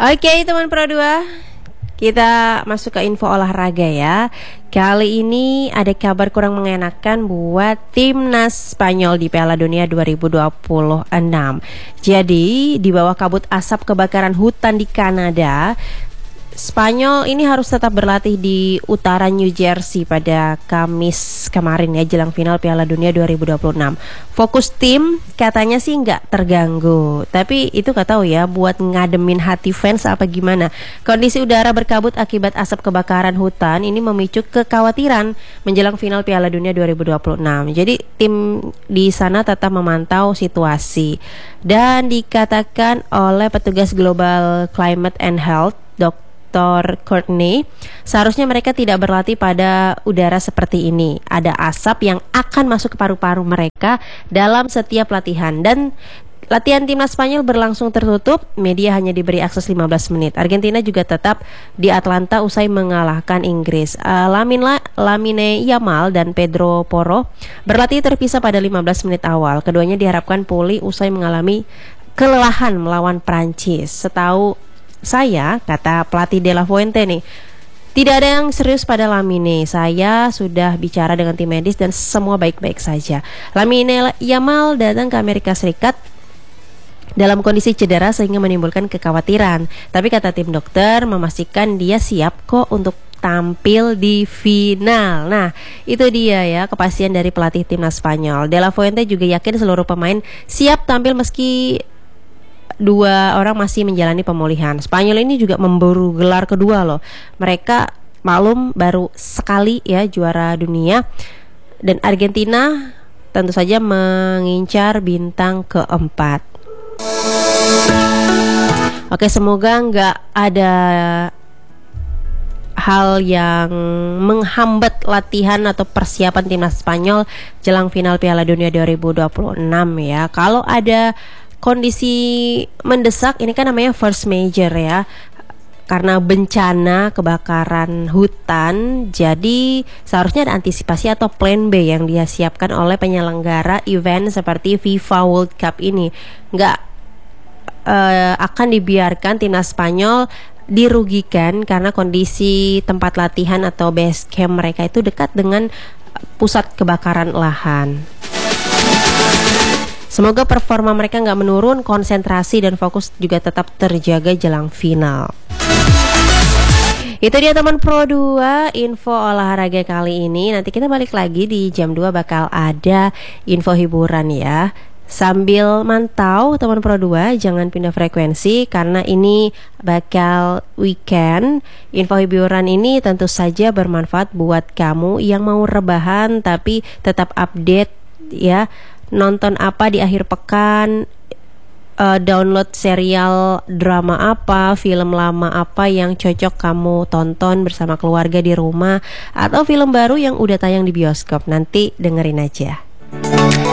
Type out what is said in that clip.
Oke teman Pro 2, kita masuk ke info olahraga ya. Kali ini ada kabar kurang mengenakan buat timnas Spanyol di Piala Dunia 2026. Jadi di bawah kabut asap kebakaran hutan di Kanada, Spanyol ini harus tetap berlatih di utara New Jersey pada Kamis kemarin ya, jelang final Piala Dunia 2026. Fokus tim katanya sih nggak terganggu, tapi itu nggak tahu ya buat ngademin hati fans apa gimana. Kondisi udara berkabut akibat asap kebakaran hutan ini memicu kekhawatiran menjelang final Piala Dunia 2026. Jadi tim di sana tetap memantau situasi, dan dikatakan oleh petugas Global Climate and Health Dr. Courtney, seharusnya mereka tidak berlatih pada udara seperti ini. Ada asap yang akan masuk ke paru-paru mereka dalam setiap latihan, dan latihan timnas Spanyol berlangsung tertutup. Media hanya diberi akses 15 menit. Argentina juga tetap di Atlanta usai mengalahkan Inggris. Lamine Yamal dan Pedro Porro berlatih terpisah pada 15 menit awal. Keduanya diharapkan pulih usai mengalami kelelahan melawan Prancis. Setahu saya, kata pelatih De La Fuente nih, tidak ada yang serius pada Lamine. Saya sudah bicara dengan tim medis dan semua baik-baik saja. Lamine Yamal datang ke Amerika Serikat dalam kondisi cedera sehingga menimbulkan kekhawatiran. Tapi kata tim dokter memastikan dia siap kok untuk tampil di final. Nah, itu dia ya kepastian dari pelatih timnas Spanyol. De La Fuente juga yakin seluruh pemain siap tampil meski dua orang masih menjalani pemulihan. Spanyol ini juga memburu gelar kedua loh. Mereka malum baru sekali ya juara dunia, dan Argentina tentu saja mengincar bintang keempat. Oke, semoga nggak ada hal yang menghambat latihan atau persiapan timnas Spanyol jelang final Piala Dunia 2026 ya. Kalau ada kondisi mendesak, ini kan namanya first major ya, karena bencana kebakaran hutan, jadi seharusnya ada antisipasi atau plan B yang dia siapkan oleh penyelenggara event seperti FIFA World Cup ini. Nggak akan dibiarkan timnas Spanyol dirugikan karena kondisi tempat latihan atau base camp mereka itu dekat dengan pusat kebakaran lahan. Semoga performa mereka nggak menurun, konsentrasi dan fokus juga tetap terjaga jelang final. Itu dia teman Pro 2, info olahraga kali ini. Nanti kita balik lagi di jam 2 bakal ada info hiburan ya. Sambil mantau teman Pro 2, jangan pindah frekuensi karena ini bakal weekend. Info hiburan ini tentu saja bermanfaat buat kamu yang mau rebahan tapi tetap update ya. Nonton apa di akhir pekan, download serial drama apa, film lama apa yang cocok kamu tonton bersama keluarga di rumah, atau film baru yang udah tayang di bioskop. Nanti dengerin aja.